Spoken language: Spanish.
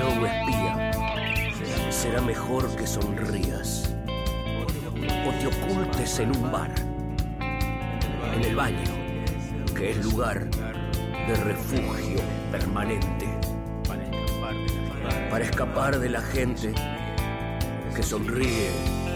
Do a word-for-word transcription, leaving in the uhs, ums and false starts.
show espía, será mejor que sonrías o te ocultes en un bar, en el baño, que es lugar de refugio permanente, para escapar de la gente que sonríe